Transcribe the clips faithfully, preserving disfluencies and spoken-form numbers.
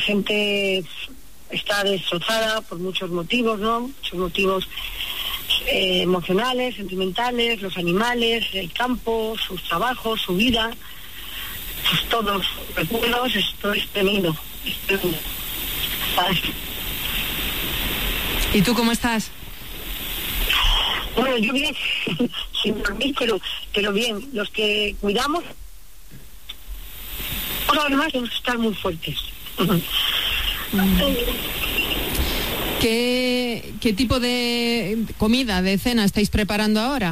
gente está destrozada por muchos motivos, ¿no? Muchos motivos eh, emocionales, sentimentales, los animales, el campo, sus trabajos, su vida, pues todos los recuerdos. Esto es tremendo, es tremendo. ¿Y tú cómo estás? Bueno, yo bien, sin dormir, pero, pero bien. Los que cuidamos, además tenemos que estar muy fuertes. ¿Qué, qué tipo de comida, de cena estáis preparando ahora?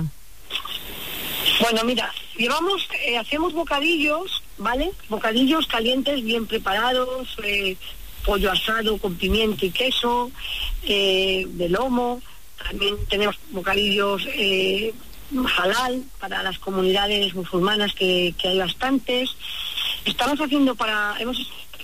Bueno, mira, llevamos, eh, hacemos bocadillos, ¿vale? Bocadillos calientes, bien preparados, eh, pollo asado con pimiento y queso, eh, de lomo. También tenemos bocadillos eh, halal para las comunidades musulmanas, que, que hay bastantes. Estamos haciendo para... hemos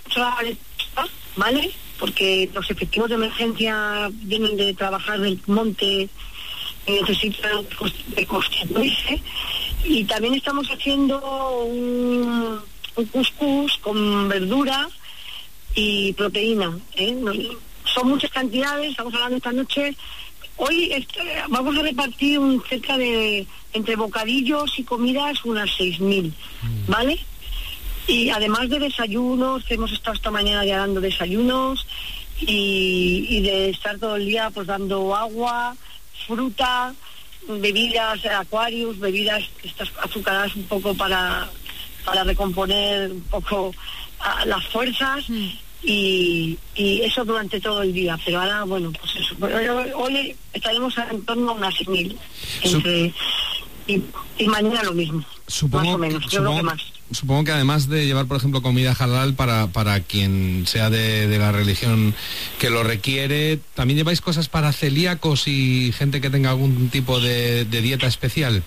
¿vale? Porque los efectivos de emergencia vienen de trabajar del monte y necesitan de constituirse. Y también estamos haciendo un, un cuscús con verdura y proteína, ¿eh? Son muchas cantidades, estamos hablando esta noche. Hoy este, vamos a repartir un cerca de, entre bocadillos y comidas, unas seis mil, ¿vale? Y además de desayunos, que hemos estado esta mañana ya dando desayunos, y, y de estar todo el día pues dando agua, fruta, bebidas, acuarios, bebidas estas azucaradas un poco para, para recomponer un poco a, las fuerzas. Mm. Y, y eso durante todo el día, pero ahora, bueno, pues eso. Hoy estaremos en torno a unas mil, entre, y, y mañana lo mismo, supongo, más o menos, yo supongo, creo que más. Supongo que además de llevar, por ejemplo, comida halal para, para quien sea de, de la religión que lo requiere, ¿también lleváis cosas para celíacos y gente que tenga algún tipo de, de dieta especial?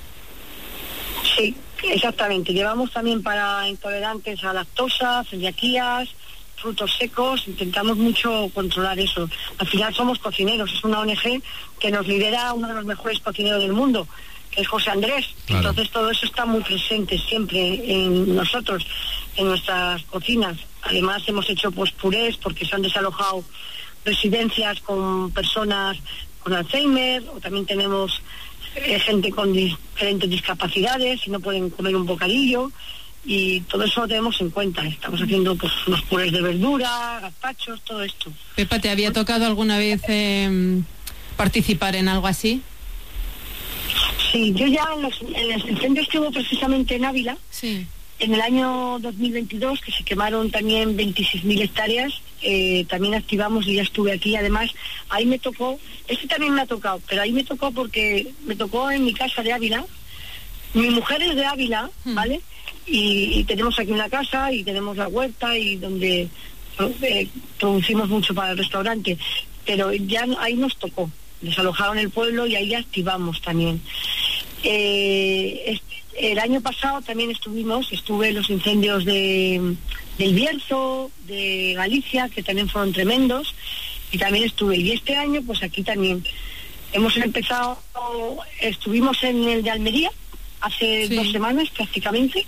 Sí, exactamente. Llevamos también para intolerantes a lactosa, celiaquías, frutos secos. Intentamos mucho controlar eso. Al final somos cocineros, es una O N Ge que nos lidera uno de los mejores cocineros del mundo, que es José Andrés. Claro. Entonces todo eso está muy presente siempre en nosotros, en nuestras cocinas. Además hemos hecho pues purés, porque se han desalojado residencias con personas con Alzheimer, o también tenemos eh, gente con diferentes discapacidades y no pueden comer un bocadillo. Y todo eso lo tenemos en cuenta. Estamos haciendo pues unos purés de verdura, gazpachos, todo esto. Pepa, ¿te había tocado alguna vez eh, participar en algo así? Sí, yo ya en los, en los incendios que hubo precisamente en Ávila, sí, en el año dos mil veintidós, que se quemaron también veintiséis mil hectáreas, eh, también activamos y ya estuve aquí. Además, ahí me tocó, este también me ha tocado, pero ahí me tocó porque me tocó en mi casa de Ávila. Mi mujer es de Ávila, ¿vale? Y, y tenemos aquí una casa y tenemos la huerta y donde eh, producimos mucho para el restaurante, pero ya ahí nos tocó, desalojaron el pueblo y ahí ya activamos también. Eh, este, el año pasado también estuvimos, estuve en los incendios de del Bierzo, de Galicia, que también fueron tremendos, y también estuve, y este año pues aquí también hemos empezado, estuvimos en el de Almería hace sí. dos semanas prácticamente,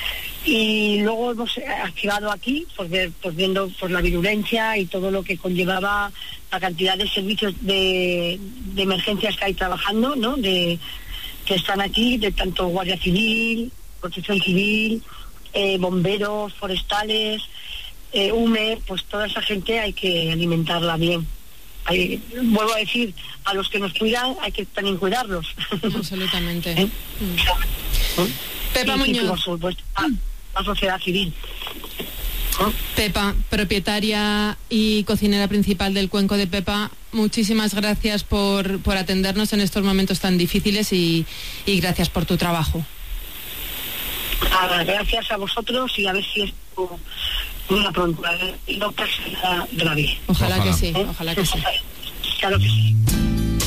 y luego hemos activado aquí, pues, ver, pues viendo por la virulencia y todo lo que conllevaba la cantidad de servicios de, de emergencias que hay trabajando, ¿no? De que están aquí, de tanto Guardia Civil, Protección Civil, eh, bomberos, forestales, eh, U M E, pues toda esa gente hay que alimentarla bien. Hay, vuelvo a decir, a los que nos cuidan hay que también cuidarlos. Absolutamente. ¿Eh? Mm. Pepa Muñoz. Y, por supuesto, a la sociedad civil. ¿Eh? Pepa, propietaria y cocinera principal del Cuenco de Pepa, muchísimas gracias por, por atendernos en estos momentos tan difíciles y, y gracias por tu trabajo. Ah, gracias a vosotros y a ver si esto muy pronto y no pasa nada grave. Ojalá, ojalá que sí, ¿Eh? ojalá que sí. Claro que sí.